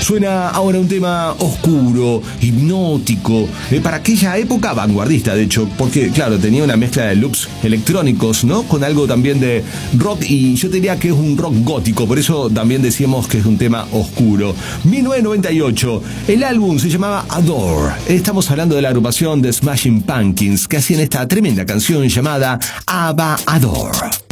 Suena ahora un tema oscuro, hipnótico, para aquella época vanguardista, de hecho, porque, claro, tenía una mezcla de loops electrónicos, ¿no? Con algo también de rock, y yo diría que es un rock gótico, por eso también decíamos que es un tema oscuro. 1998, el álbum se llamaba Adore. Estamos hablando de la agrupación de Smashing Pumpkins, que hacían esta tremenda canción llamada Ava Adore.